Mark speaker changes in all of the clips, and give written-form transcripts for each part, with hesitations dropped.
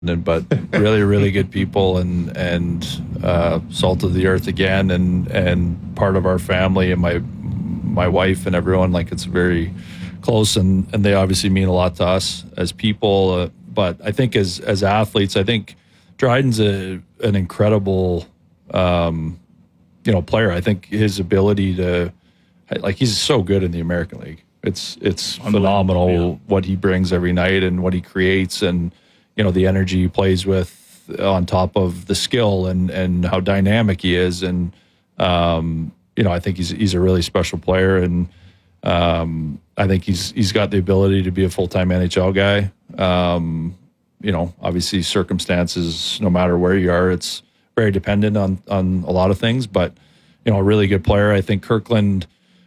Speaker 1: but really, really good people and salt of the earth again, and part of our family, and my wife and everyone. Like, it's very close, and they obviously mean a lot to us as people. But I think as athletes, I think Dryden's an incredible, player. I think his ability to, like, he's so good in the American League. It's phenomenal what he brings every night and what he creates, and the energy he plays with on top of the skill and how dynamic he is. And I think he's a really special player, and I think he's got the ability to be a full-time NHL guy. Obviously circumstances, no matter where you are, it's very dependent on a lot of things, but a really good player. I think Kirkland,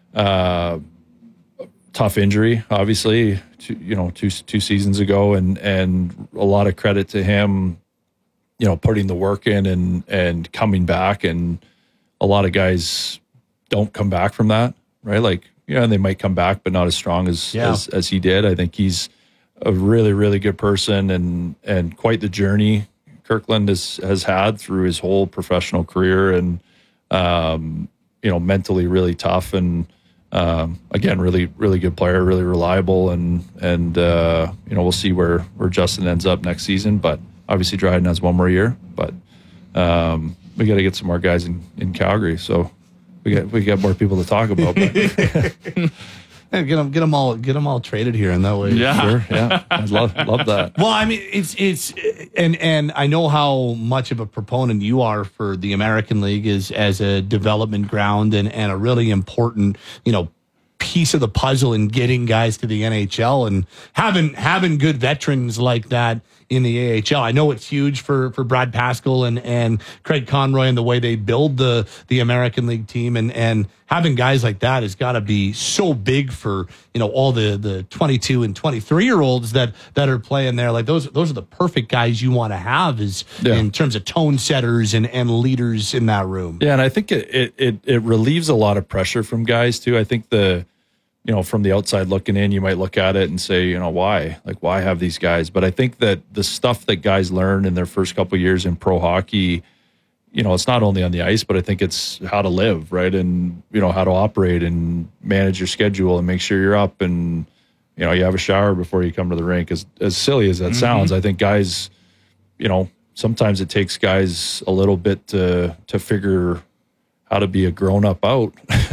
Speaker 1: tough injury, obviously, two seasons ago, and a lot of credit to him, putting the work in and coming back. And a lot of guys don't come back from that, right? Like, they might come back, but not as strong as he did. I think he's a really, really good person, and quite the journey Kirkland has had through his whole professional career, and mentally really tough, and again, really, really good player, really reliable, and we'll see where Justin ends up next season. But obviously Dryden has one more year, but we got to get some more guys in Calgary, so we got more people to talk about.
Speaker 2: Yeah, get them all traded here, and that way.
Speaker 1: Yeah, sure. Yeah, I'd love that.
Speaker 2: Well, I mean, it's and I know how much of a proponent you are for the American League as a development ground and a really important, piece of the puzzle in getting guys to the NHL, and having good veterans like that in the AHL. I know it's huge for Brad Pascal and Craig Conroy and the way they build the American League team, and having guys like that has got to be so big for all the 22 and 23-year-olds that are playing there. Like, those are the perfect guys you want to have in terms of tone setters and leaders in that room.
Speaker 1: Yeah, and I think it relieves a lot of pressure from guys too. I think from the outside looking in, you might look at it and say, why have these guys? But I think that the stuff that guys learn in their first couple of years in pro hockey, it's not only on the ice, but I think it's how to live, right? And, how to operate and manage your schedule and make sure you're up and, you have a shower before you come to the rink. As silly as that sounds, I think guys, sometimes it takes guys a little bit to figure how to be a grown-up out.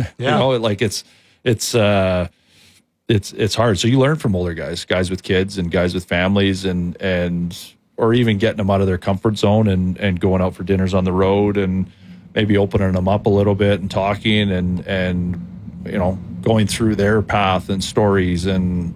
Speaker 1: It's hard. So you learn from older guys with kids and guys with families, and or even getting them out of their comfort zone and going out for dinners on the road, and maybe opening them up a little bit and talking and going through their path and stories, and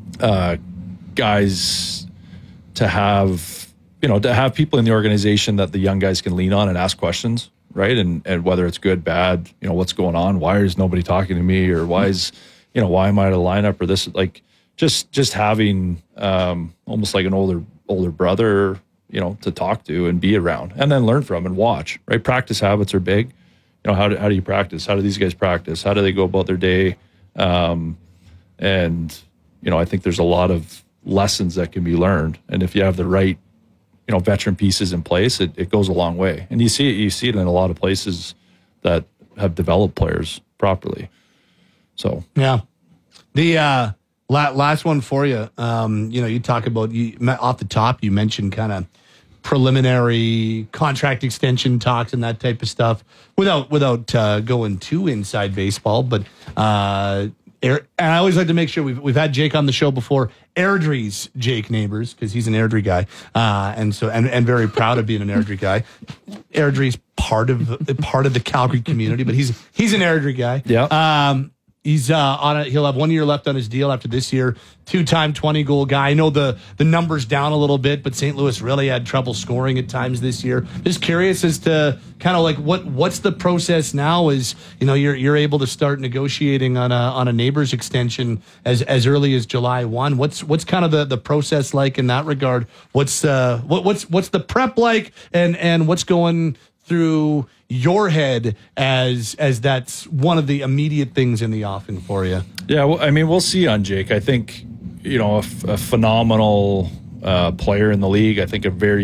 Speaker 1: guys to have people in the organization that the young guys can lean on and ask questions. Right. And whether it's good, bad, what's going on? Why is nobody talking to me? Or why am I out of lineup? Or this, like, just having almost like an older brother, to talk to and be around, and then learn from and watch. Right. Practice habits are big. How do you practice? How do these guys practice? How do they go about their day? And I think there's a lot of lessons that can be learned. And if you have the right veteran pieces in place, it goes a long way. And you see it in a lot of places that have developed players properly. So,
Speaker 2: yeah. The last one for you, you talk about, off the top, you mentioned kind of preliminary contract extension talks and that type of stuff without going too inside baseball. But, and I always like to make sure we've had Jake on the show before. Airdrie's Jake Neighbors, because he's an Airdrie guy, and very proud of being an Airdrie guy. Airdrie's part of the Calgary community, but he's an Airdrie guy.
Speaker 1: Yeah.
Speaker 2: He's he'll have 1 year left on his deal after this year. 2-time 20-goal guy. I know the numbers down a little bit, but St. Louis really had trouble scoring at times this year. Just curious as to kind of like what's the process now? Is you're able to start negotiating on a Neighbors extension as early as July 1. What's kind of the process like in that regard? What's the prep like, and what's going through your head as that's one of the immediate things in the offing for you?
Speaker 1: Yeah, well, I mean, we'll see on Jake. I think, a phenomenal player in the league. I think a very